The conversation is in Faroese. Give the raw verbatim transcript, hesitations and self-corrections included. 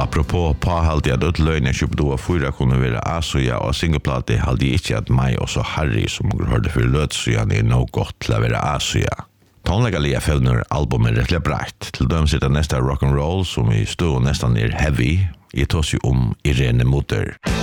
apropå påhalt jag att lögnen köpt då fyra kunde vara Asoja och singleplate hade inte att mig och så Harry som hörde för lötsöjan är nog gott till att vara Asoja. Tonlägaliga fällner albumet rättligt brett. Till dem sitter nästa rock'n'roll som i stå nästan är heavy. Jag tar sig om Irene Mutter.